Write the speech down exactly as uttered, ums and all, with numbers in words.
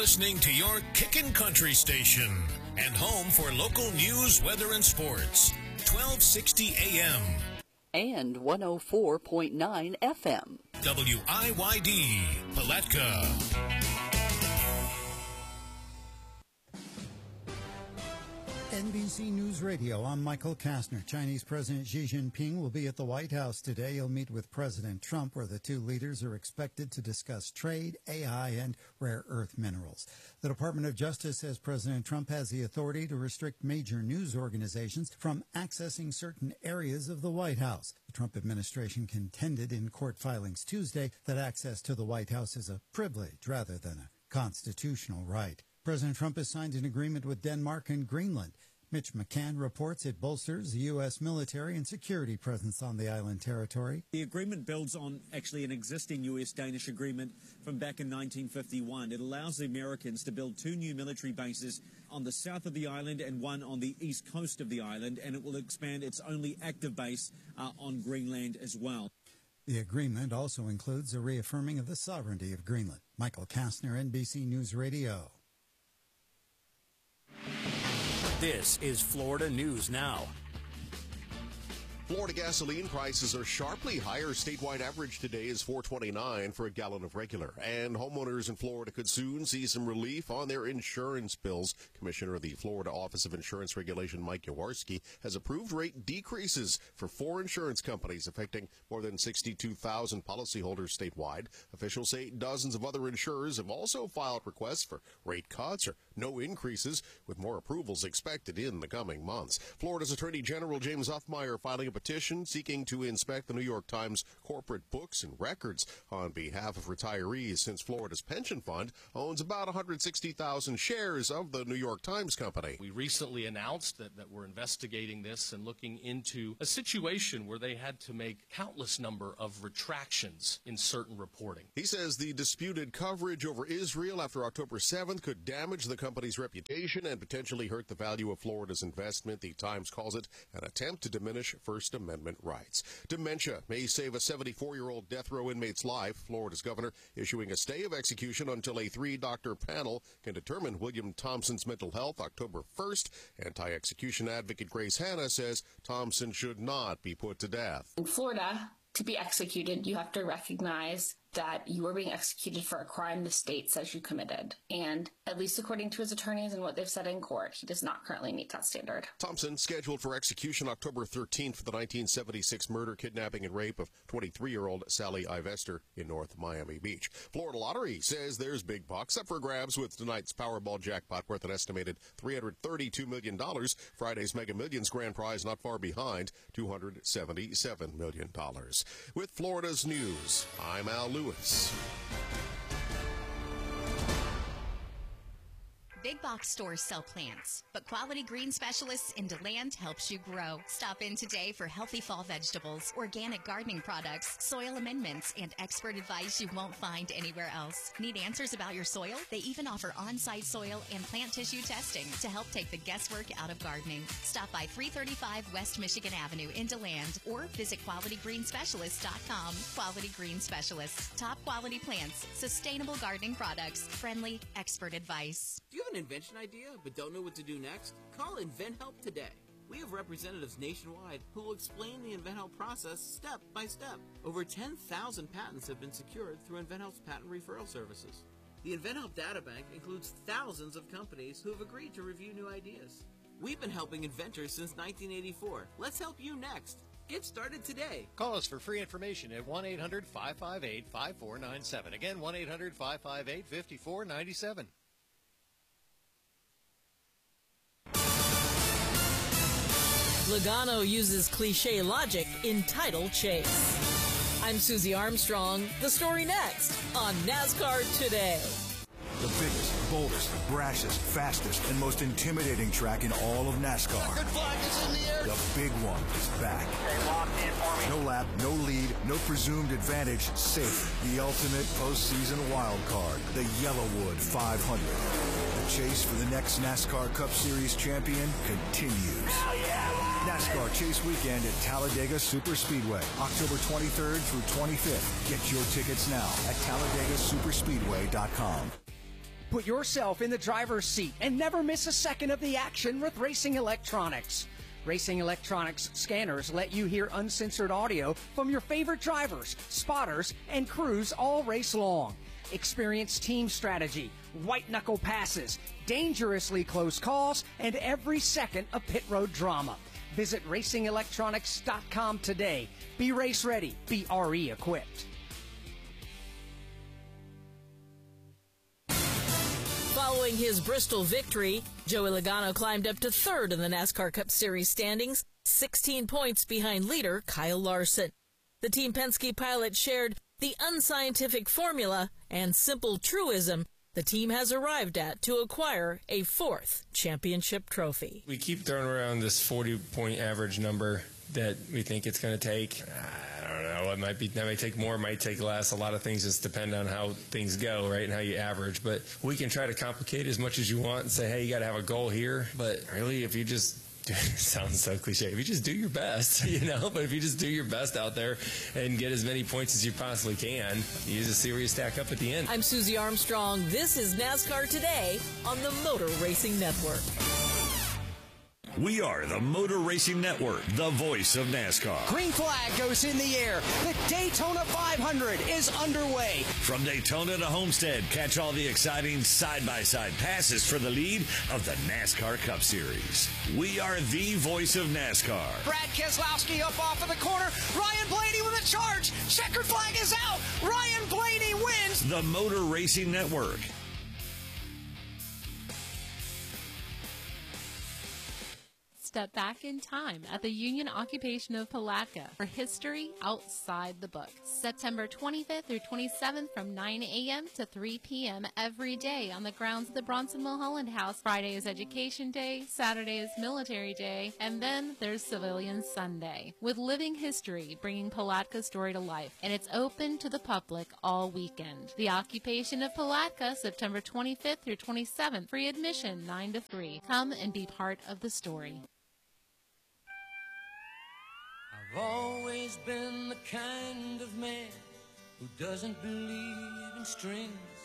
listening to your Kickin' Country station and home for local news, weather, and sports. twelve sixty A M. And one oh four point nine F M. W I Y D, Palatka. N B C News Radio, I'm Michael Kastner. Chinese President Xi Jinping will be at the White House today. He'll meet with President Trump, where the two leaders are expected to discuss trade, A I, and rare earth minerals. The Department of Justice says President Trump has the authority to restrict major news organizations from accessing certain areas of the White House. The Trump administration contended in court filings Tuesday that access to the White House is a privilege rather than a constitutional right. President Trump has signed an agreement with Denmark and Greenland. Mitch McCann reports it bolsters the U S military and security presence on the island territory. The agreement builds on actually an existing U S-Danish agreement from back in nineteen fifty-one. It allows the Americans to build two new military bases on the south of the island and one on the east coast of the island, and it will expand its only active base uh, on Greenland as well. The agreement also includes a reaffirming of the sovereignty of Greenland. Michael Kastner, N B C News Radio. This is Florida News Now. Florida gasoline prices are sharply higher. Statewide average today is four twenty-nine for a gallon of regular. And homeowners in Florida could soon see some relief on their insurance bills. Commissioner of the Florida Office of Insurance Regulation, Mike Yawarski, has approved rate decreases for four insurance companies affecting more than sixty-two thousand policyholders statewide. Officials say dozens of other insurers have also filed requests for rate cuts or no increases, with more approvals expected in the coming months. Florida's Attorney General James Huffmeyer filing a petition seeking to inspect the New York Times corporate books and records on behalf of retirees, since Florida's pension fund owns about one hundred sixty thousand shares of the New York Times Company. We recently announced that, that we're investigating this and looking into a situation where they had to make countless number of retractions in certain reporting. He says the disputed coverage over Israel after October seventh could damage the company's reputation and potentially hurt the value of Florida's investment. The Times calls it an attempt to diminish First Amendment rights. Dementia may save a seventy-four-year-old death row inmate's life. Florida's governor issuing a stay of execution until a three-doctor panel can determine William Thompson's mental health October first. Anti-execution advocate Grace Hanna says Thompson should not be put to death. In Florida, to be executed, you have to recognize that you are being executed for a crime the state says you committed. And at least according to his attorneys and what they've said in court, he does not currently meet that standard. Thompson scheduled for execution October thirteenth for the nineteen seventy-six murder, kidnapping, and rape of twenty-three-year-old Sally Ivester in North Miami Beach. Florida Lottery says there's big bucks up for grabs with tonight's Powerball jackpot worth an estimated three hundred thirty-two million dollars. Friday's Mega Millions grand prize not far behind, two hundred seventy-seven million dollars. With Florida's news, I'm Al Lewis. Big box stores sell plants, but Quality Green Specialists in DeLand helps you grow. Stop in today for healthy fall vegetables, organic gardening products, soil amendments, and expert advice you won't find anywhere else. Need answers about your soil? They even offer on-site soil and plant tissue testing to help take the guesswork out of gardening. Stop by three thirty-five West Michigan Avenue in DeLand or visit quality green specialists dot com. Quality Green Specialists. Top quality plants, sustainable gardening products, friendly expert advice. Do you have an invention idea but don't know what to do next? Call InventHelp today. We have representatives nationwide who will explain the InventHelp process step by step. Over ten thousand patents have been secured through InventHelp's patent referral services. The InventHelp Databank includes thousands of companies who have agreed to review new ideas. We've been helping inventors since nineteen eighty-four. Let's help you next. Get started today. Call us for free information at one eight hundred five five eight five four nine seven. Again, one eight hundred five five eight five four nine seven. Logano uses cliche logic in Title Chase. I'm Susie Armstrong. The story next on NASCAR Today. The biggest, boldest, brashest, fastest, and most intimidating track in all of NASCAR. Good flag is in the air. The big one is back. Okay, locked in for me. No lap, no lead, no presumed advantage, safe. The ultimate postseason wild card, the Yellowwood five hundred. The chase for the next NASCAR Cup Series champion continues. Hell yeah! NASCAR Chase Weekend at Talladega Superspeedway, October twenty-third through twenty-fifth. Get your tickets now at talladega superspeedway dot com. Put yourself in the driver's seat and never miss a second of the action with Racing Electronics. Racing Electronics scanners let you hear uncensored audio from your favorite drivers, spotters, and crews all race long. Experience team strategy, white-knuckle passes, dangerously close calls, and every second of pit road drama. Visit racing electronics dot com today. Be race ready. Be R E equipped. Following his Bristol victory, Joey Logano climbed up to third in the NASCAR Cup Series standings, sixteen points behind leader Kyle Larson. The Team Penske pilot shared the unscientific formula and simple truism the team has arrived at to acquire a fourth championship trophy. We keep throwing around this forty-point average number that we think it's going to take. I don't know. It might be, that might take more, it might take less. A lot of things just depend on how things go, right, and how you average. But we can try to complicate it as much as you want and say, hey, you got to have a goal here. But really, if you just it sounds so cliche. If you just do your best, you know, but if you just do your best out there and get as many points as you possibly can, you just see where you stack up at the end. I'm Susie Armstrong. This is NASCAR Today on the Motor Racing Network. We are the Motor Racing Network, the voice of NASCAR. Green flag goes in the air. The Daytona five hundred is underway. From Daytona to Homestead, catch all the exciting side-by-side passes for the lead of the NASCAR Cup Series. We are the voice of NASCAR. Brad Keselowski up off of the corner. Ryan Blaney with a charge. Checkered flag is out. Ryan Blaney wins. The Motor Racing Network. Step back in time at the Union Occupation of Palatka for history outside the book. September twenty-fifth through twenty-seventh from nine a.m. to three p.m. every day on the grounds of the Bronson Mulholland House. Friday is Education Day, Saturday is Military Day, and then there's Civilian Sunday. With Living History bringing Palatka's story to life, and it's open to the public all weekend. The Occupation of Palatka, September twenty-fifth through twenty-seventh. Free admission, nine to three. Come and be part of the story. I've always been the kind of man who doesn't believe in strings.